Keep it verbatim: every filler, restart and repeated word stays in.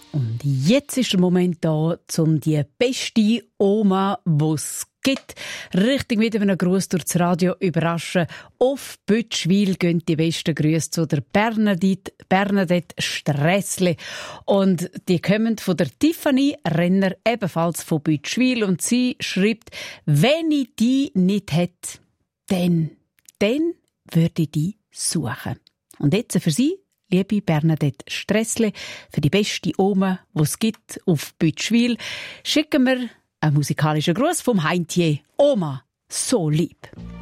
Und jetzt ist der Moment da, um die beste Oma, die es gibt, richtig mit einem Gruß durch das Radio überraschen. Auf Bütschwil gehen die besten Grüße zu der Bernadette, Bernadette Stressli. Und die kommen von der Tiffany Renner, ebenfalls von Bütschwil. Und sie schreibt, wenn ich die nicht hätte, dann, dann würde ich die suchen. Und jetzt für Sie, liebe Bernadette Stressli, für die beste Oma, die es gibt auf Bütschwil, schicken wir einen musikalischen Gruß vom Heintje. Oma, so lieb.